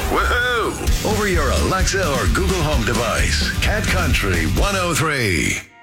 Woohoo! Over your Alexa or Google Home device. Cat Country 103.